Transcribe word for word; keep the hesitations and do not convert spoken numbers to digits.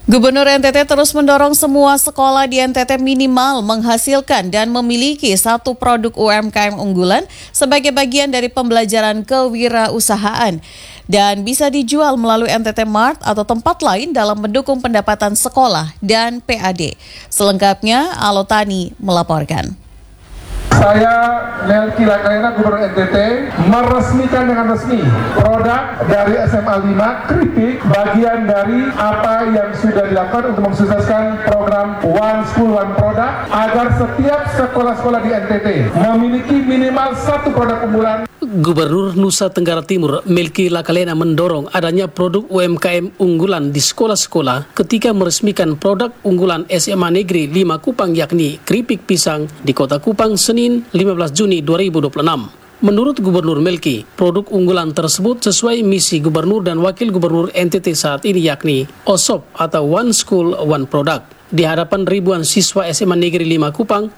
Gubernur N T T terus mendorong semua sekolah di N T T minimal menghasilkan dan memiliki satu produk U M K M unggulan sebagai bagian dari pembelajaran kewirausahaan dan bisa dijual melalui N T T Mart atau tempat lain dalam mendukung pendapatan sekolah dan P A D. Selengkapnya, Alotani melaporkan. Saya, Melki Lakalena, Gubernur N T T, meresmikan dengan resmi produk dari S M A lima, keripik, bagian dari apa yang sudah dilakukan untuk mensukseskan program One School One Product, agar setiap sekolah-sekolah di N T T memiliki minimal satu produk unggulan. Gubernur Nusa Tenggara Timur, Melki Lakalena, mendorong adanya produk U M K M unggulan di sekolah-sekolah ketika meresmikan produk unggulan S M A Negeri lima Kupang, yakni keripik pisang di Kota Kupang, Senin lima belas Juni dua ribu dua puluh enam. Menurut Gubernur Melki, produk unggulan tersebut sesuai misi Gubernur dan Wakil Gubernur N T T saat ini, yakni O S O P atau One School One Product. Di hadapan ribuan siswa S M A Negeri lima Kupang,